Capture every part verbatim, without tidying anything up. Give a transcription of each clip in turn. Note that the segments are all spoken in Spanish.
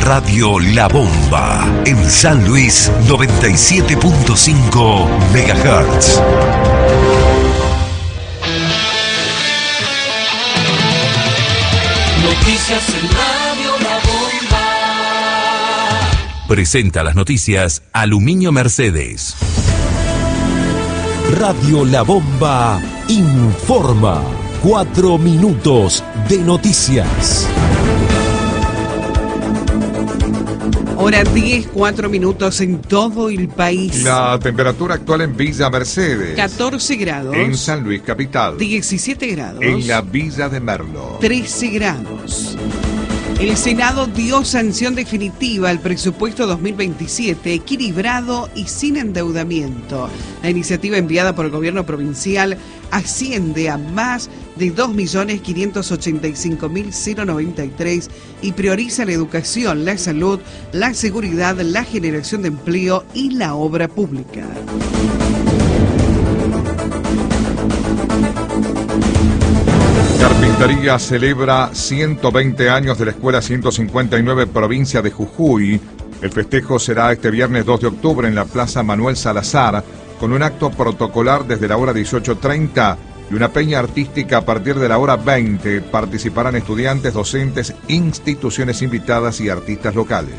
Radio La Bomba en San Luis noventa y siete punto cinco megahertz. Noticias en Radio La Bomba. Presenta las noticias Aluminio Mercedes. Radio La Bomba informa. Cuatro minutos de noticias. Hora diez, cuatro minutos en todo el país. La temperatura actual en Villa Mercedes. catorce grados. En San Luis Capital. diecisiete grados. En la Villa de Merlo. trece grados. El Senado dio sanción definitiva al presupuesto dos mil veintisiete, equilibrado y sin endeudamiento. La iniciativa enviada por el gobierno provincial asciende a más de dos millones quinientos ochenta y cinco mil noventa y tres y prioriza la educación, la salud, la seguridad, la generación de empleo y la obra pública. Carpintería celebra ciento veinte años de la Escuela ciento cincuenta y nueve, provincia de Jujuy. El festejo será este viernes dos de octubre en la Plaza Manuel Salazar, con un acto protocolar desde la hora dieciocho treinta y una peña artística a partir de la hora veinte. Participarán estudiantes, docentes, instituciones invitadas y artistas locales.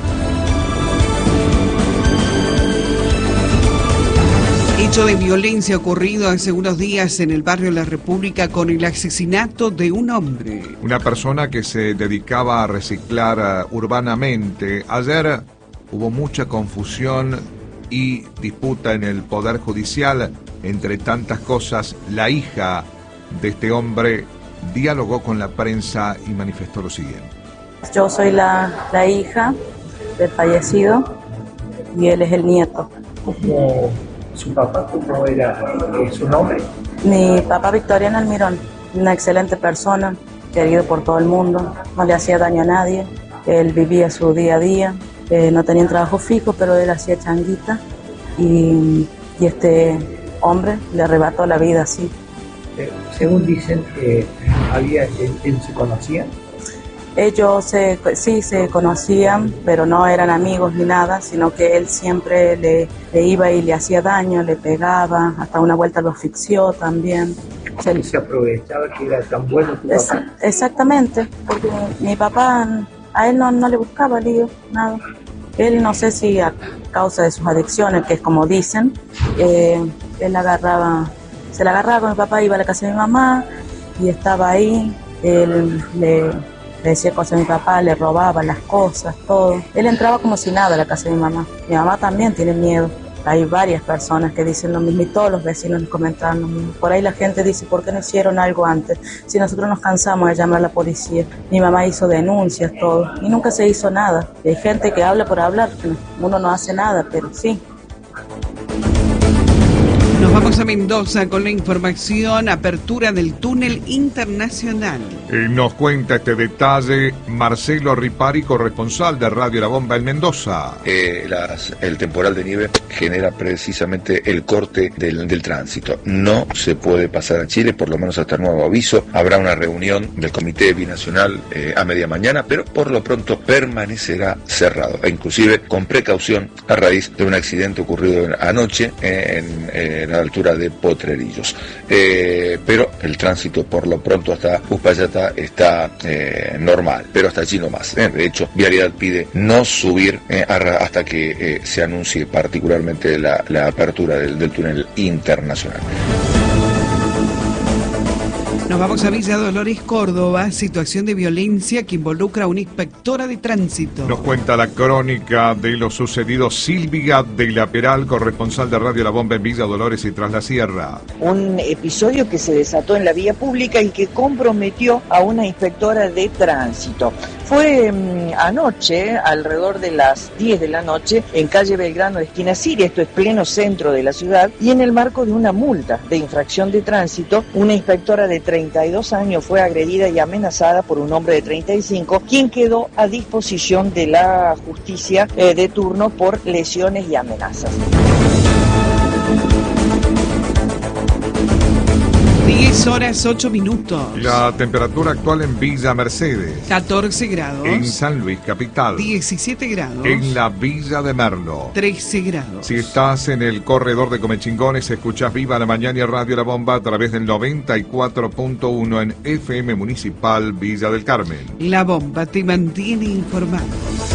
Hecho de violencia ocurrido hace unos días en el barrio La República con el asesinato de un hombre. Una persona que se dedicaba a reciclar uh, urbanamente. Ayer hubo mucha confusión y disputa en el Poder Judicial. Entre tantas cosas, la hija de este hombre dialogó con la prensa y manifestó lo siguiente. Yo soy la, la hija del fallecido y él es el nieto. ¿Cómo su papá, cómo era eh, su nombre? Mi papá Victoriano Almirón, una excelente persona, querido por todo el mundo, no le hacía daño a nadie, él vivía su día a día, eh, no tenía un trabajo fijo, pero él hacía changuita y, y este hombre le arrebató la vida así. Eh, según dicen, eh, había, ¿él se conocía? Ellos se, sí se conocían, pero no eran amigos ni nada, sino que él siempre le, le iba y le hacía daño, le pegaba, hasta una vuelta lo asfixió también. ¿Él se aprovechaba que era tan bueno tu Es, papá? exactamente, porque mi papá, a él no, no le buscaba lío, nada. Él, no sé si a causa de sus adicciones, que es como dicen, eh, él agarraba, se la agarraba con mi papá, iba a la casa de mi mamá y estaba ahí, él le... le decía cosas a mi papá, le robaba las cosas, todo. Él entraba como si nada a la casa de mi mamá. Mi mamá también tiene miedo. Hay varias personas que dicen lo mismo y todos los vecinos nos comentaron lo mismo. Por ahí la gente dice, ¿por qué no hicieron algo antes? Si nosotros nos cansamos de llamar a la policía. Mi mamá hizo denuncias, todo, y nunca se hizo nada. Y hay gente que habla por hablar, uno no hace nada, pero sí. Nos vamos a Mendoza con la información, apertura del túnel internacional. Eh, nos cuenta este detalle Marcelo Ripari, corresponsal de Radio La Bomba en Mendoza. Eh, las, el temporal de nieve genera precisamente el corte del, del tránsito. No se puede pasar a Chile, por lo menos hasta el nuevo aviso. Habrá una reunión del Comité Binacional eh, a media mañana, pero por lo pronto permanecerá cerrado, e inclusive con precaución a raíz de un accidente ocurrido anoche en, en la altura de Potrerillos. Eh, pero el tránsito por lo pronto hasta Uspallata está eh, normal, pero hasta allí no más. Eh. De hecho, Vialidad pide no subir eh, hasta que eh, se anuncie particularmente la, la apertura del, del túnel internacional. Nos vamos a Villa Dolores, Córdoba, situación de violencia que involucra a una inspectora de tránsito. Nos cuenta la crónica de lo sucedido Silvia de la Peral, corresponsal de Radio La Bomba en Villa Dolores y Tras la Sierra. Un episodio que se desató en la vía pública y que comprometió a una inspectora de tránsito. Fue mmm, anoche, alrededor de las diez de la noche, en calle Belgrano, esquina Siria, esto es pleno centro de la ciudad, y en el marco de una multa de infracción de tránsito, una inspectora de treinta y dos años fue agredida y amenazada por un hombre de treinta y cinco, quien quedó a disposición de la justicia eh, de turno por lesiones y amenazas. diez diez horas ocho minutos. La temperatura actual en Villa Mercedes. catorce grados. En San Luis Capital. diecisiete grados. En la Villa de Merlo. trece grados. Si estás en el corredor de Comechingones, escuchás Viva la Mañana y Radio La Bomba a través del noventa y cuatro punto uno en F M Municipal Villa del Carmen. La Bomba te mantiene informado.